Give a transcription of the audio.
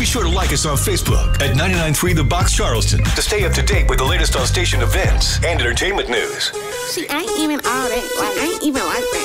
Be sure to like us on Facebook at 99.3 The Box Charleston to stay up to date with the latest on station events and entertainment news. See, I ain't even all that. Like, I ain't even like that.